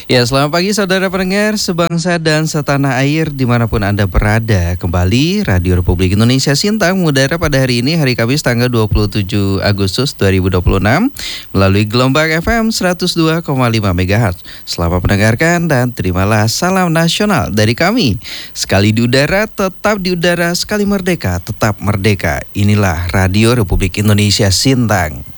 Ya, selamat pagi saudara pendengar sebangsa dan setanah air dimanapun Anda berada. Kembali Radio Republik Indonesia Sintang mengudara pada hari ini, hari Kamis tanggal 27 Agustus 2026 melalui gelombang FM 102,5 MHz. Selamat mendengarkan dan terimalah salam nasional dari kami. Sekali di udara, tetap di udara, sekali merdeka, tetap merdeka. Inilah Radio Republik Indonesia Sintang.